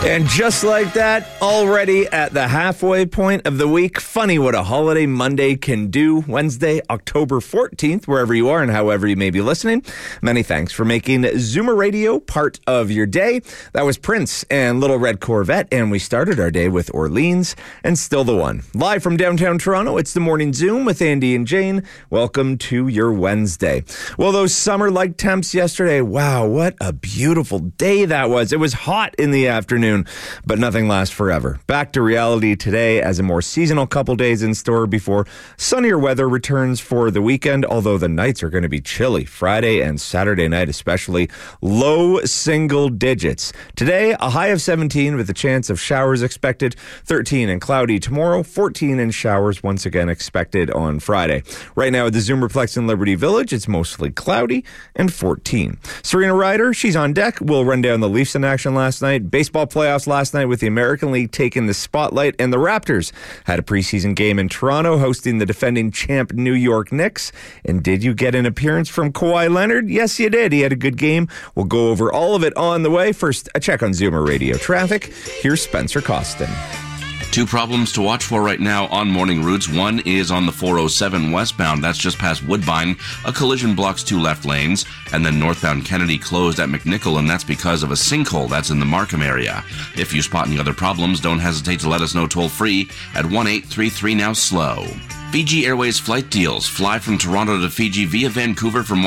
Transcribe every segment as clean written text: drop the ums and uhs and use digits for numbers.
And just like that, already at the halfway point of the week, funny what a holiday Monday can do. Wednesday, October 14th, wherever you are and however you may be listening. Many thanks for making Zoomer Radio part of your day. That was Prince and Little Red Corvette, and we started our day with Orleans and Still the One. Live from downtown Toronto, it's the Morning Zoom with Andy and Jane. Welcome to your Wednesday. Well, those summer-like temps yesterday, wow, what a beautiful day that was. It was hot in the afternoon, but nothing lasts forever. Back to reality today as a more seasonal couple days in store before sunnier weather returns for the weekend, although the nights are going to be chilly. Friday and Saturday night especially, low single digits. Today, a high of 17 with a chance of showers expected, 13 and cloudy tomorrow, 14 and showers once again expected on Friday. Right now at the Zoomerplex in Liberty Village, it's mostly cloudy and 14. Serena Ryder, she's on deck. We'll run down the Leafs in action last night. Baseball playoffs last night with the American League taking the spotlight, and the Raptors had a preseason game in Toronto hosting the defending champ New York Knicks. And did you get an appearance from Kawhi Leonard? Yes, you did. He had a good game. We'll go over all of it on the way. First, a check on Zoomer Radio traffic. Here's Spencer Costin. Two problems to watch for right now on morning routes. One is on the 407 westbound. That's just past Woodbine. A collision blocks two left lanes. And then northbound Kennedy closed at McNichol, and that's because of a sinkhole that's in the Markham area. If you spot any other problems, don't hesitate to let us know toll-free at 1-833-NOW-SLOW. Fiji Airways flight deals. Fly from Toronto to Fiji via Vancouver from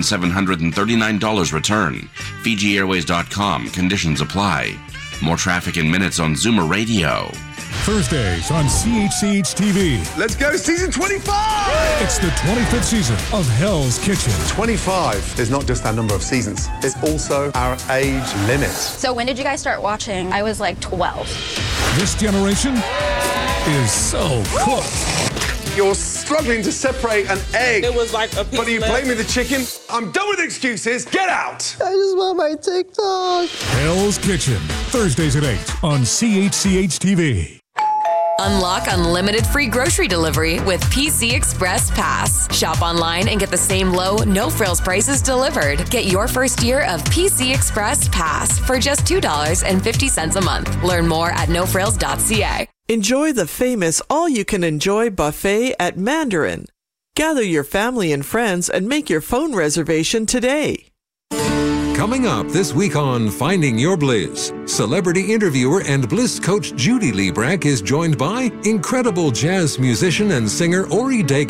$1,739 return. FijiAirways.com. Conditions apply. More traffic in minutes on Zoomer Radio. Thursdays on CHCH-TV. Let's go, season 25! It's the 25th season of Hell's Kitchen. 25 is not just our number of seasons, it's also our age limit. So when did you guys start watching? I was like 12. This generation is so cooked. You're struggling to separate an egg. It was like a piece. But are you blaming the chicken? I'm done with excuses. Get out! I just want my TikTok. Hell's Kitchen. Thursdays at 8 on CHCH-TV. Unlock unlimited free grocery delivery with PC Express Pass. Shop online and get the same low, no-frills prices delivered. Get your first year of PC Express Pass for just $2.50 a month. Learn more at nofrills.ca. Enjoy the famous all-you-can-enjoy buffet at Mandarin. Gather your family and friends and make your phone reservation today. Coming up this week on Finding Your Bliss, celebrity interviewer and Bliss coach Judy Liebrecht is joined by incredible jazz musician and singer Ori Degas.